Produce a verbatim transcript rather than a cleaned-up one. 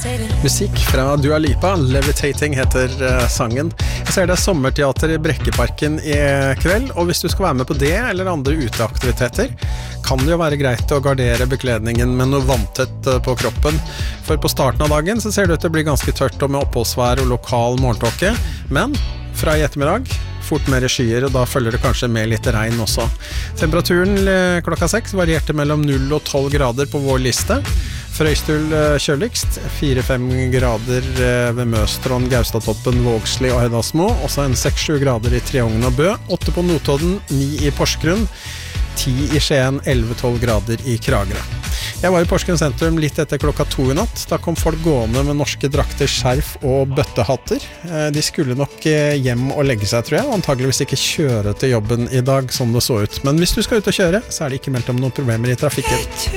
Musikk fra Dua Lipa, Levitating heter uh, sangen. Jeg ser det er sommerteater i Brekkeparken i kveld, og hvis du skal være med på det eller andre uteaktiviteter, kan det jo være greit å gardere bekledningen med noe vanntett uh, på kroppen. For på starten av dagen så ser det ut til å bli ganske tørt og med oppholdsvær og lokal morgentåke, men fra i ettermiddag fort mer skyer, og da følger det kanskje med litt regn også. Temperaturen klokka seks varierte mellom null og tolv grader på vår liste. Frøystul kjøligst, fire til fem grader ved Møstrand, Gaustatoppen, Vågsli og Høydalsmo, også en seks til sju grader i Treungen og Bø, åtte på Notodden, ni i Porsgrunn, ti i Skien, elleve til tolv grader i Kragerø. Jeg var i Porsgrunn sentrum litt etter klokka to i natt. Da kom folk gående med norske drakter, skjerf og bøttehatter. De skulle nok hjem og legge seg, tror jeg, og antageligvis ikke kjøre til jobben i dag, som det så ut. Men hvis du skal ut og kjøre, så er det ikke meldt om noen problemer i trafikken.